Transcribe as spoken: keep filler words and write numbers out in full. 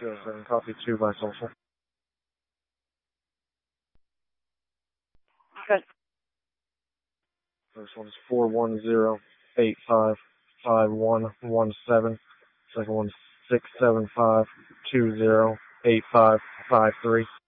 two oh seven, copy two by social. Okay. First one is four one zero eight five five one one seven. Second one is six seven five two zero eight five five three.